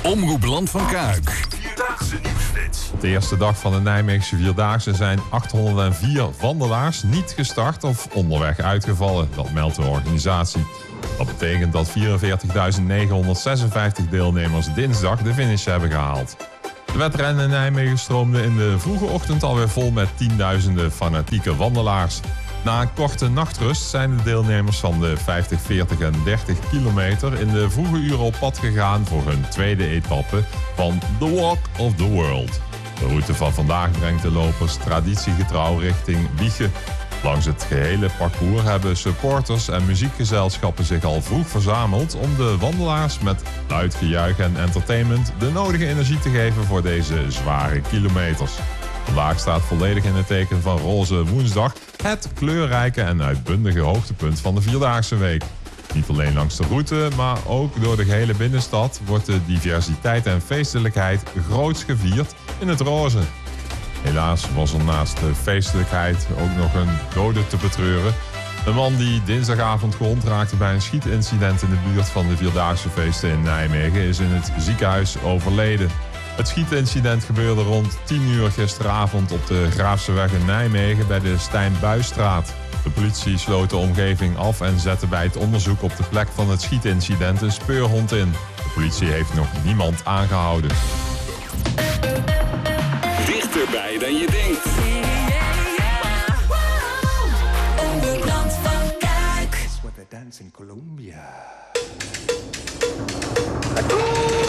Omroep Land van Kuik. Vierdaagse nieuwsflits. Op de eerste dag van de Nijmeegse Vierdaagse zijn 804 wandelaars niet gestart of onderweg uitgevallen. Dat meldt de organisatie. Dat betekent dat 44.956 deelnemers dinsdag de finish hebben gehaald. De wedrennen in Nijmegen stroomden in de vroege ochtend alweer vol met tienduizenden fanatieke wandelaars. Na een korte nachtrust zijn de deelnemers van de 50, 40 en 30 kilometer in de vroege uren op pad gegaan voor hun tweede etappe van The Walk of the World. De route van vandaag brengt de lopers traditiegetrouw richting Wijchen. Langs het gehele parcours hebben supporters en muziekgezelschappen zich al vroeg verzameld om de wandelaars met luid gejuich en entertainment de nodige energie te geven voor deze zware kilometers. Vandaag staat volledig in het teken van Roze Woensdag, het kleurrijke en uitbundige hoogtepunt van de Vierdaagse week. Niet alleen langs de route, maar ook door de gehele binnenstad wordt de diversiteit en feestelijkheid groots gevierd in het roze. Helaas was er naast de feestelijkheid ook nog een dode te betreuren. Een man die dinsdagavond gewond raakte bij een schietincident in de buurt van de Vierdaagse feesten in Nijmegen is in het ziekenhuis overleden. Het schietincident gebeurde rond 10 uur gisteravond op de Graafseweg in Nijmegen bij de Stijn Buisstraat. De politie sloot de omgeving af en zette bij het onderzoek op de plek van het schietincident een speurhond in. De politie heeft nog niemand aangehouden. Dichterbij dan je denkt. Omroep Land van Kuik. That's what they dance in Colombia.